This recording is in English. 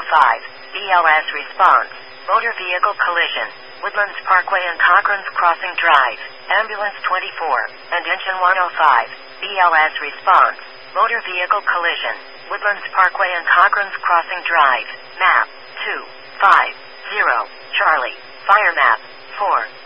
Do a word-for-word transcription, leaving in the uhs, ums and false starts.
five, B L S response, motor vehicle collision, Woodlands Parkway and Cochran's Crossing Drive, ambulance twenty-four, and engine one oh five, B L S response, motor vehicle collision, Woodlands Parkway and Cochran's Crossing Drive, map, two, five, zero, Charlie, fire map, four.